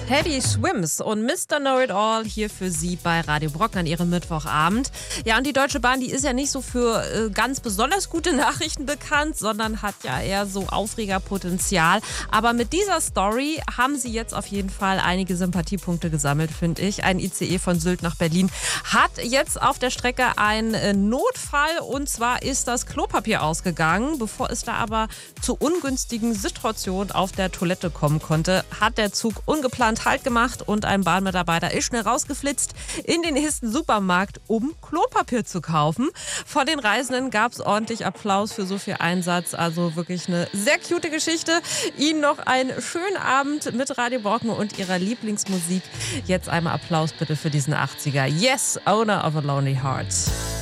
Teddy Swims und Mr. Know-It-All hier für Sie bei Radio Brocken an Ihrem Mittwochabend. Ja, und die Deutsche Bahn, die ist ja nicht so für ganz besonders gute Nachrichten bekannt, sondern hat ja eher so Aufregerpotenzial. Aber mit dieser Story haben sie jetzt auf jeden Fall einige Sympathiepunkte gesammelt, finde ich. Ein ICE von Sylt nach Berlin hat jetzt auf der Strecke einen Notfall, und zwar ist das Klopapier ausgegangen. Bevor es da aber zu ungünstigen Situationen auf der Toilette kommen konnte, hat der Zug ungeplant Halt gemacht und ein Bahnmitarbeiter ist schnell rausgeflitzt in den nächsten Supermarkt, um Klopapier zu kaufen. Von den Reisenden gab es ordentlich Applaus für so viel Einsatz. Also wirklich eine sehr cute Geschichte. Ihnen noch einen schönen Abend mit Radio Brocken und Ihrer Lieblingsmusik. Jetzt einmal Applaus bitte für diesen 80er. Yes, Owner of a Lonely Heart.